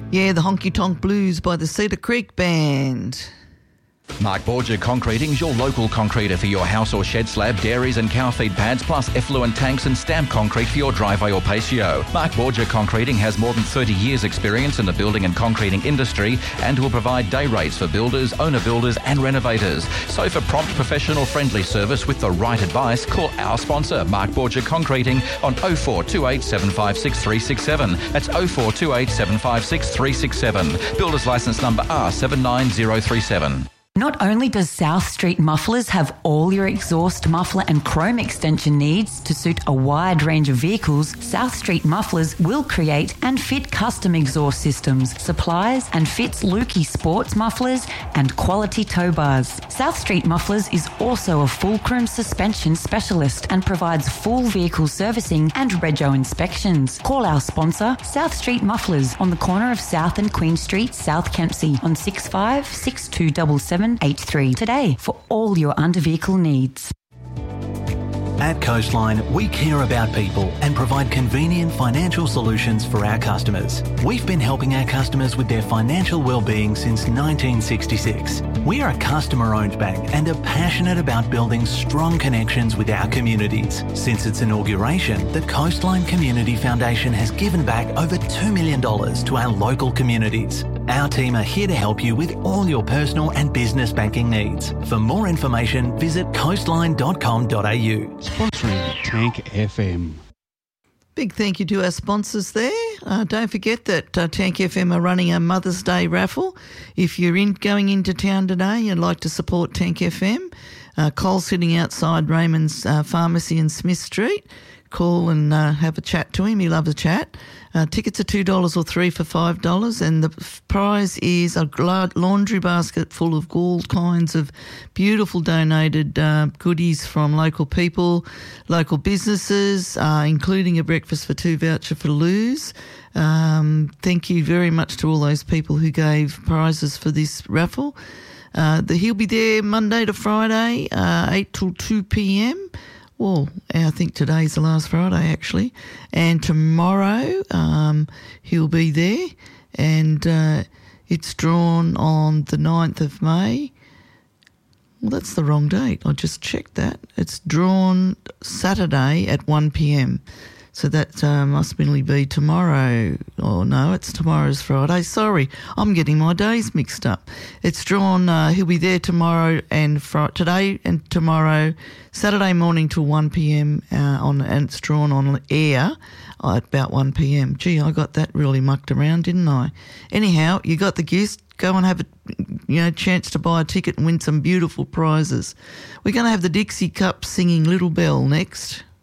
Yeah, the Honky Tonk Blues by the Cedar Creek Band. Mark Borgia Concreting's your local concreter for your house or shed slab, dairies and cow feed pads, plus effluent tanks and stamped concrete for your driveway or patio. Mark Borgia Concreting has more than 30 years experience in the building and concreting industry and will provide day rates for builders, owner builders and renovators. So for prompt, professional, friendly service with the right advice, call our sponsor, Mark Borgia Concreting, on 0428 756 367. That's 0428 756 367. Builder's licence number R79037. Not only does South Street Mufflers have all your exhaust, muffler and chrome extension needs to suit a wide range of vehicles, South Street Mufflers will create and fit custom exhaust systems, supplies and fits Lukey sports mufflers and quality tow bars. South Street Mufflers is also a fulcrum suspension specialist and provides full vehicle servicing and rego inspections. Call our sponsor, South Street Mufflers, on the corner of South and Queen Street, South Kempsey, on 65 6277 83 today for all your under-vehicle needs. At Coastline, we care about people and provide convenient financial solutions for our customers. We've been helping our customers with their financial well-being since 1966. We are a customer-owned bank and are passionate about building strong connections with our communities. Since its inauguration, the Coastline Community Foundation has given back over $2 million to our local communities. Our team are here to help you with all your personal and business banking needs. For more information, visit coastline.com.au. Sponsoring Tank FM. Big thank you to our sponsors there. Don't forget that Tank FM are running a Mother's Day raffle. If you're going into town today and like to support Tank FM, Cole's sitting outside Raymond's Pharmacy in Smith Street. Call and have a chat to him. He loves a chat. Tickets are $2 or $3 for $5, and the prize is a laundry basket full of all kinds of beautiful donated goodies from local people, local businesses, including a breakfast for two voucher for Lou's. Thank you very much to all those people who gave prizes for this raffle. He'll be there Monday to Friday, 8 till 2 p.m. Well, I think today's the last Friday, actually. And tomorrow he'll be there, and it's drawn on the 9th of May. Well, that's the wrong date. I just checked that. It's drawn Saturday at 1 p.m. So that must really be tomorrow. Oh, no, it's tomorrow's Friday. Sorry, I'm getting my days mixed up. It's drawn, he'll be there tomorrow and today and tomorrow, Saturday morning till 1 p.m. And it's drawn on air at about 1 p.m. Gee, I got that really mucked around, didn't I? Anyhow, you got the gist. Go and have a chance to buy a ticket and win some beautiful prizes. We're going to have the Dixie Cup singing Little Bell next.